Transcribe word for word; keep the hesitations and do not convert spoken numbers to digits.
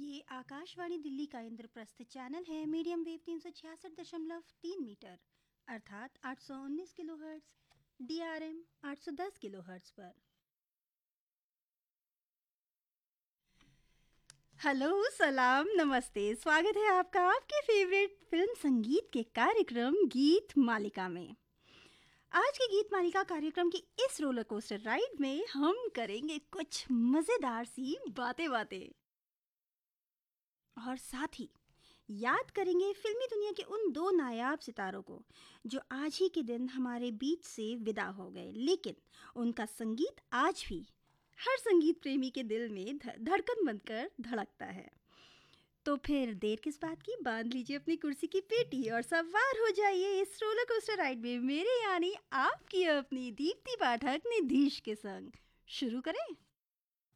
ये आकाशवाणी दिल्ली का इंद्रप्रस्थ चैनल है। मीडियम वेव तीन सौ छियासठ दशमलव तीन मीटर अर्थात आठ सौ उन्नीस kilo hertz, D R M आठ सौ दस किलो हर्ट्ज पर। हेलो, सलाम, नमस्ते। स्वागत है आपका आपके फेवरेट फिल्म संगीत के कार्यक्रम गीत मालिका में। आज की गीत मालिका कार्यक्रम की इस रोलर कोस्टर राइड में हम करेंगे कुछ मज़ेदार सी बातें बातें और साथ ही याद करेंगे फिल्मी दुनिया के उन दो नायाब सितारों को जो आज ही के दिन हमारे बीच से विदा हो गए, लेकिन उनका संगीत आज भी हर संगीत प्रेमी के दिल में ध- धड़कन बनकर धड़कता है। तो फिर देर किस बात की, बांध लीजिए अपनी कुर्सी की पेटी और सवार हो जाइए इस रोलर कोस्टर राइड में मेरे यानी आपकी अपनी दीप्ति पाठक निधीश के संग। शुरू करें।